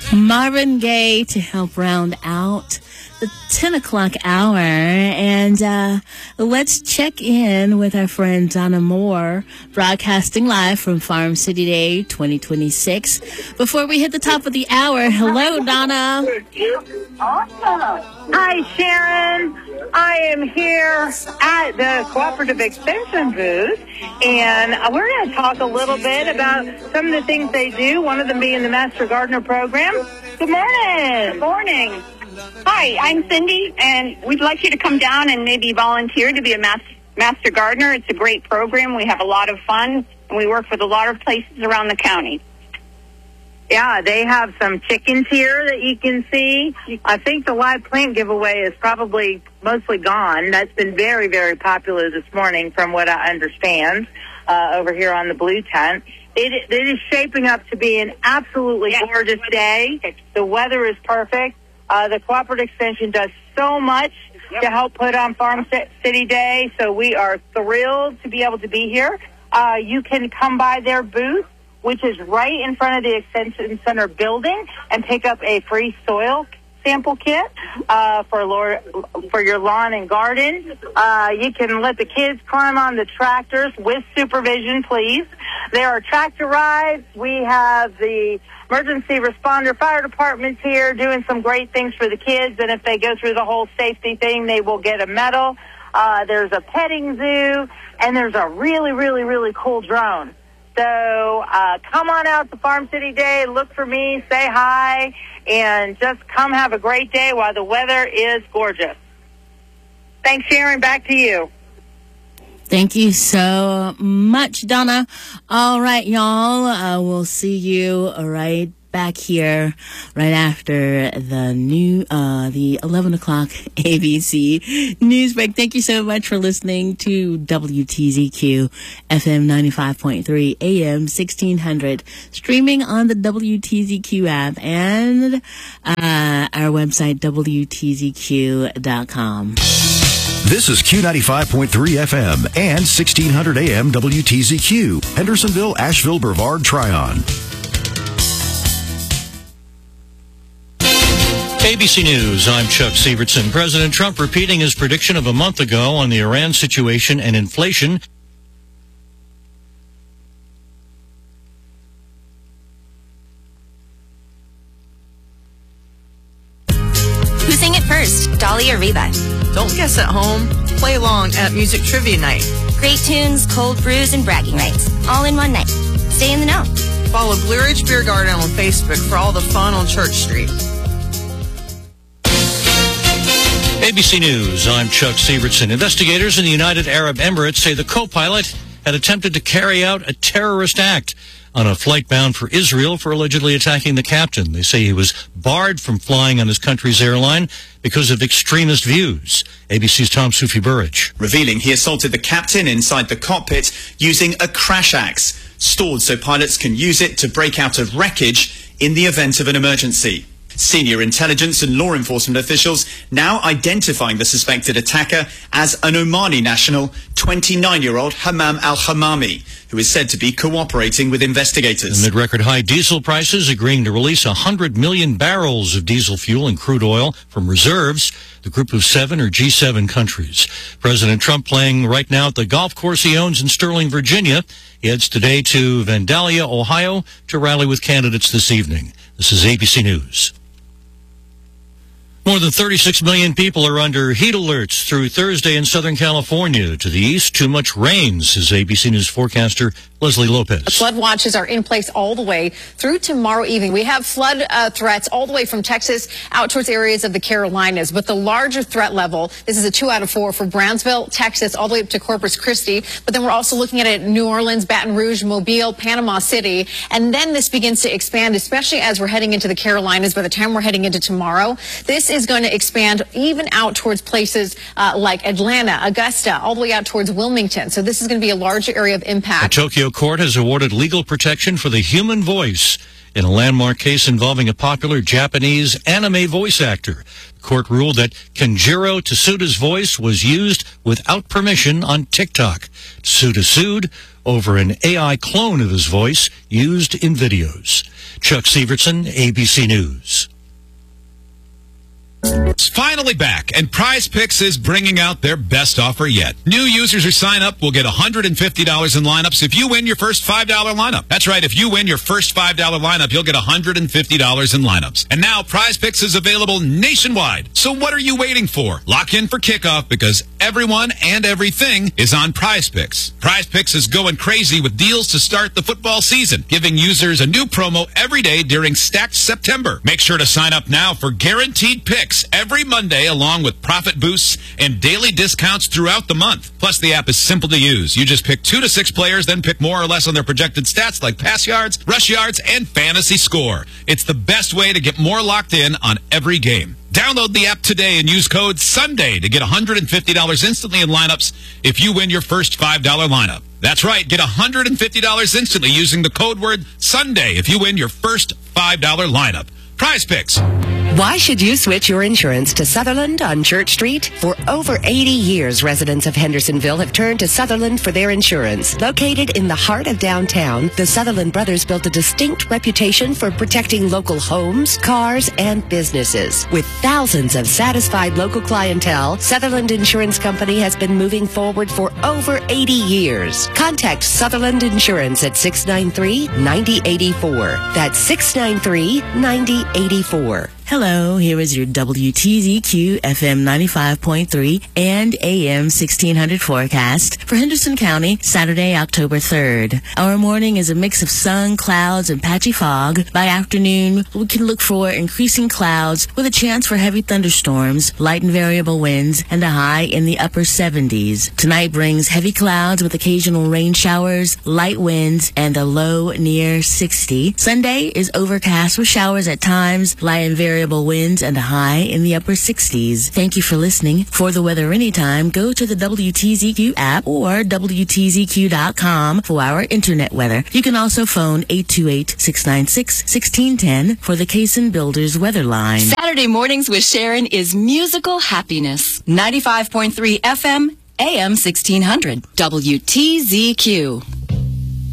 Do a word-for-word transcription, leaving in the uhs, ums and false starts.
Marvin Gaye to help round out the ten o'clock hour. And uh, let's check in with our friend Donna Moore, broadcasting live from Farm City Day twenty twenty-six. Before we hit the top of the hour, hello, Donna. Awesome. Hi, Sharon. I am here at the Cooperative Extension booth, and we're going to talk a little bit about some of the things they do, one of them being the Master Gardener program. Good morning. Good morning. Hi, I'm Cindy, and we'd like you to come down and maybe volunteer to be a mas- Master Gardener. It's a great program. We have a lot of fun, and we work with a lot of places around the county. Yeah, they have some chickens here that you can see. I think the live plant giveaway is probably mostly gone. That's been very, very popular this morning from what I understand uh, over here on the blue tent. It, it is shaping up to be an absolutely yes. gorgeous day. The weather is perfect. Uh, the Cooperative Extension does so much yep. to help put on Farm City Day, so we are thrilled to be able to be here. Uh, you can come by their booth, which is right in front of the Extension Center building, and pick up a free soil sample kit uh, for lor- for your lawn and garden. Uh, you can let the kids climb on the tractors with supervision, please. There are tractor rides. We have the emergency responder fire departments here doing some great things for the kids, and if they go through the whole safety thing, they will get a medal. Uh, there's a petting zoo, and there's a really, really, really cool drone. So uh, come on out to Farm City Day, look for me, say hi, and just come have a great day while the weather is gorgeous. Thanks, Sharon. Back to you. Thank you so much, Donna. All right, y'all. Uh, we'll see you right back here right after the new, uh, the eleven o'clock A B C news break. Thank you so much for listening to W T Z Q F M ninety-five point three A M sixteen hundred, streaming on the W T Z Q app and uh, our website, W T Z Q dot com. This is Q ninety-five point three F M and sixteen hundred A M W T Z Q, Hendersonville, Asheville, Brevard, Tryon. A B C News, I'm Chuck Sievertson. President Trump repeating his prediction of a month ago on the Iran situation and inflation. Who sang it first, Dolly or Reba? Don't guess at home. Play along at Music Trivia Night. Great tunes, cold brews, and bragging rights, all in one night. Stay in the know. Follow Blue Ridge Beer Garden on Facebook for all the fun on Church Street. A B C News, I'm Chuck Sievertson. Investigators in the United Arab Emirates say the co-pilot had attempted to carry out a terrorist act on a flight bound for Israel for allegedly attacking the captain. They say he was barred from flying on his country's airline because of extremist views. A B C's Tom Sufi Burridge. Revealing he assaulted the captain inside the cockpit using a crash axe, stored so pilots can use it to break out of wreckage in the event of an emergency. Senior intelligence and law enforcement officials now identifying the suspected attacker as an Omani national, twenty-nine-year-old Hammam al-Hamami, who is said to be cooperating with investigators. Amid record high diesel prices, agreeing to release one hundred million barrels of diesel fuel and crude oil from reserves, the group of seven or G seven countries. President Trump playing right now at the golf course he owns in Sterling, Virginia. He heads today to Vandalia, Ohio, to rally with candidates this evening. This is A B C News. More than thirty-six million people are under heat alerts through Thursday in Southern California. To the east, too much rain, says A B C News forecaster Leslie Lopez. Flood watches are in place all the way through tomorrow evening. We have flood uh, threats all the way from Texas out towards areas of the Carolinas. But the larger threat level, this is a two out of four for Brownsville, Texas, all the way up to Corpus Christi. But then we're also looking at it in New Orleans, Baton Rouge, Mobile, Panama City. And then this begins to expand, especially as we're heading into the Carolinas. By the time we're heading into tomorrow, this is going to expand even out towards places uh, like Atlanta, Augusta, all the way out towards Wilmington. So this is going to be a larger area of impact. A Tokyo court has awarded legal protection for the human voice in a landmark case involving a popular Japanese anime voice actor. The court ruled that Kenjiro Tsuda's voice was used without permission on TikTok. Tsuda sued over an A I clone of his voice used in videos. Chuck Severson, A B C News. It's finally back, and Prize Picks is bringing out their best offer yet. New users who sign up will get one hundred fifty dollars in lineups if you win your first five dollar lineup. That's right, if you win your first five dollar lineup, you'll get one hundred fifty dollars in lineups. And now Prize Picks is available nationwide. So what are you waiting for? Lock in for kickoff because everyone and everything is on Prize Picks. Prize Picks is going crazy with deals to start the football season, giving users a new promo every day during Stacked September. Make sure to sign up now for guaranteed picks every Monday, along with profit boosts and daily discounts throughout the month. Plus, the app is simple to use. You just pick two to six players, then pick more or less on their projected stats like pass yards, rush yards, and fantasy score. It's the best way to get more locked in on every game. Download the app today and use code SUNDAY to get one hundred fifty dollars instantly in lineups if you win your first five dollar lineup. That's right, get one hundred fifty dollars instantly using the code word SUNDAY if you win your first five dollar lineup. Prize Picks. Why should you switch your insurance to Sutherland on Church Street? For over eighty years, residents of Hendersonville have turned to Sutherland for their insurance. Located in the heart of downtown, the Sutherland brothers built a distinct reputation for protecting local homes, cars, and businesses. With thousands of satisfied local clientele, Sutherland Insurance Company has been moving forward for over eighty years. Contact Sutherland Insurance at six nine three, nine zero eight four. That's six nine three, nine zero eight four. Hello, here is your W T Z Q F M ninety-five point three and A M sixteen hundred forecast for Henderson County, Saturday, October third. Our morning is a mix of sun, clouds, and patchy fog. By afternoon, we can look for increasing clouds with a chance for heavy thunderstorms, light and variable winds, and a high in the upper seventies. Tonight brings heavy clouds with occasional rain showers, light winds, and a low near sixty. Sunday is overcast with showers at times, light and variable winds, and a high in the upper sixties. Thank you for listening. For the weather anytime, go to the W T Z Q app or W T Z Q dot com for our internet weather. You can also phone eight two eight, six nine six, one six one zero for the Cason Builders weather line. Saturday mornings with Sharon is musical happiness. ninety-five point three F M, A M sixteen hundred, W T Z Q.